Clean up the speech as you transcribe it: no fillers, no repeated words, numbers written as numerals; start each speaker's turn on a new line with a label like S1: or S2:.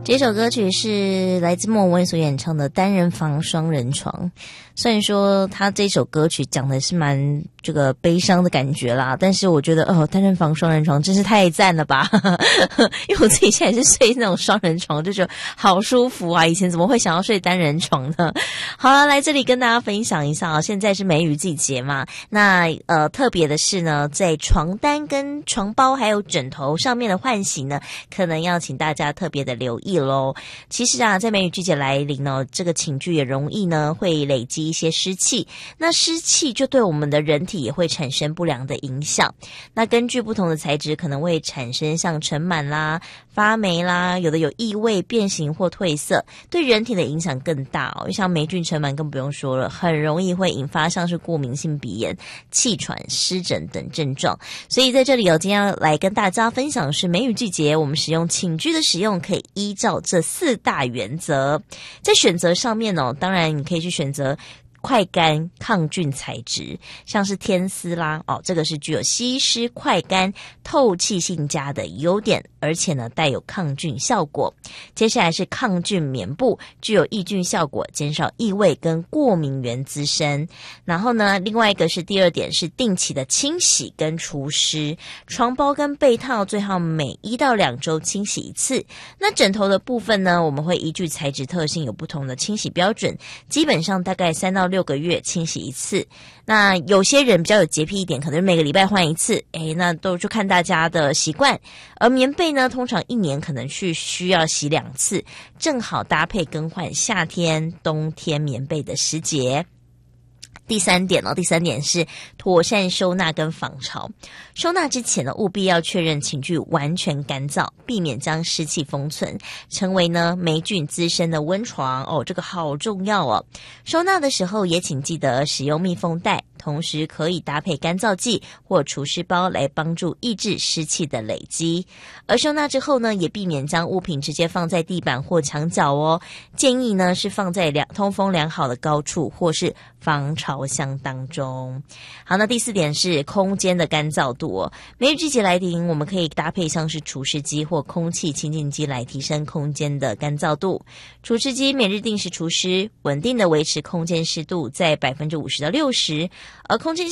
S1: 这首歌曲是来自莫文蔚所演唱的《单人房双人床》。虽然说他这首歌曲讲的是蛮这个悲伤的感觉啦，但是我觉得单人房双人床真是太赞了吧因为我自己现在是睡那种双人床，就觉得好舒服啊，以前怎么会想要睡单人床呢？好了，来这里跟大家分享一下啊，现在是梅雨季节嘛，那特别的是呢，在床单跟床包还有枕头上面的换洗呢，可能要请大家特别的留意咯。其实啊，在梅雨季节来临呢，这个寝具也容易呢会累积一些湿气，那湿气就对我们的人体也会产生不良的影响。那根据不同的材质，可能会产生像尘螨啦、发霉啦，有的有异味、变形或褪色，对人体的影响更大哦。像霉菌、尘螨更不用说了，很容易会引发像是过敏性鼻炎、气喘、湿疹等症状。所以在这里今天要来跟大家分享的是梅雨季节我们使用寝具的使用可以依照这4大原则。在选择上面当然你可以去选择快干抗菌材质，像是天丝啦这个是具有吸湿快干透气性佳的优点，而且呢带有抗菌效果。接下来是抗菌棉布，具有抑菌效果，减少异味跟过敏源滋生。然后呢另外一个是第2点是定期的清洗跟除湿，床包跟被套最好每1到2周清洗一次。那枕头的部分呢，我们会依据材质特性有不同的清洗标准，基本上大概3到6个月清洗一次。那有些人比较有洁癖一点，可能每个礼拜换一次，那都就看大家的习惯。而棉被呢，通常1年可能需要洗2次，正好搭配更换夏天、冬天棉被的时节。第三点是妥善收纳跟防潮。收纳之前呢，务必要确认寝具完全干燥，避免将湿气封存，成为呢霉菌滋生的温床这个好重要哦。收纳的时候也请记得使用密封袋，同时可以搭配干燥剂或除湿包来帮助抑制湿气的累积。而收纳之后呢，也避免将物品直接放在地板或墙角哦，建议呢是放在通风良好的高处或是防潮箱当中。好，那第4点是空间的干燥度哦。梅雨季节来临，我们可以搭配像是除湿机或空气清净机来提升空间的干燥度。除湿机每日定时除湿，稳定的维持空间湿度在50%到60%，而空气